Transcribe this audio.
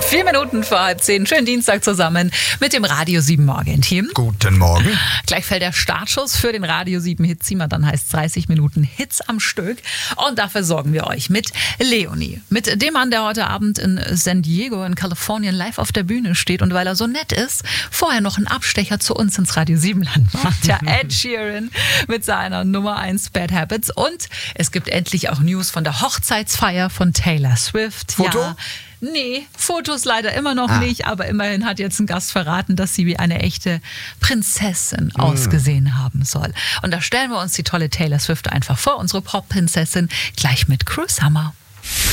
4 Minuten vor 9:30. Schönen Dienstag zusammen mit dem Radio 7 Morgen-Team. Guten Morgen. Gleich fällt der Startschuss für den Radio 7 Hit-Zimmer. Dann heißt es 30 Minuten Hits am Stück. Und dafür sorgen wir euch mit Leonie. Mit dem Mann, der heute Abend in San Diego in Kalifornien live auf der Bühne steht. Und weil er so nett ist, vorher noch einen Abstecher zu uns ins Radio 7 Land macht. Der Ed Sheeran mit seiner Nummer 1 Bad Habits. Und es gibt endlich auch News von der Hochzeitsfeier von Taylor Swift. Foto? Ja. Nee, Fotos leider immer noch nicht, aber immerhin hat jetzt ein Gast verraten, dass sie wie eine echte Prinzessin ausgesehen haben soll. Und da stellen wir uns die tolle Taylor Swift einfach vor, unsere Pop-Prinzessin, gleich mit Cruise Summer.